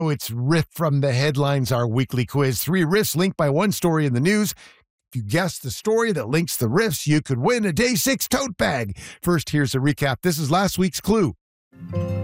Oh, it's Riff from the Headlines, our weekly quiz. 3 riffs linked by one story in the news. If you guess the story that links the riffs, you could win a Day 6 tote bag. First, here's a recap. This is last week's clue.